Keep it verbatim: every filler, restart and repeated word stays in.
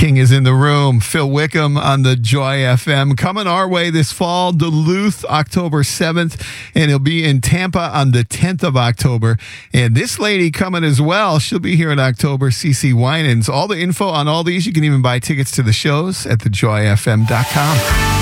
King is in the room. Phil Wickham on the Joy F M. Coming our way this fall, Duluth, October seventh, and he'll be in Tampa on the tenth of October. And this lady coming as well. She'll be here in October, CeCe Winans. All the info on all these, you can even buy tickets to the shows at the joy f m dot com.